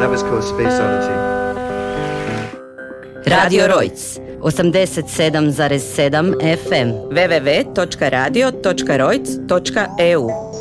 That was called Space Oddity. Radio Rojc 87,7 FM www.radio.rojc.eu